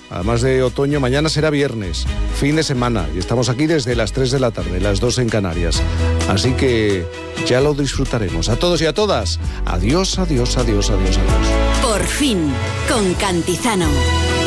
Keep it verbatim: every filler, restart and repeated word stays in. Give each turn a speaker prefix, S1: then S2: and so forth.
S1: además de otoño, mañana será viernes, fin de semana, y estamos aquí desde las tres de la tarde, las dos en Canarias. Así que ya lo disfrutaremos. A todos y a todas, adiós, adiós, adiós, adiós, adiós.
S2: Por fin, con Cantizano.